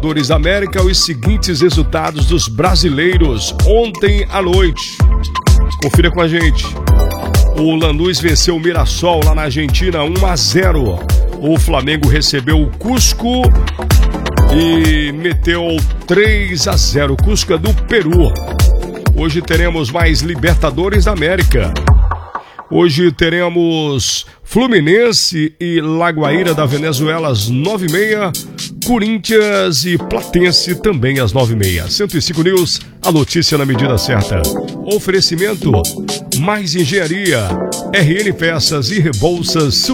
Libertadores da América, os seguintes resultados dos brasileiros ontem à noite. Confira com a gente. O Lanús venceu o Mirassol lá na Argentina 1-0. O Flamengo recebeu o Cusco e meteu 3-0. Cusco é do Peru. Hoje teremos mais Libertadores da América. Hoje teremos Fluminense e Lagoaíra da Venezuela às 9h30, Corinthians e Platense também às 9h30. 105 News, a notícia na medida certa. Oferecimento, Mais Engenharia, RN Peças e Rebolsas.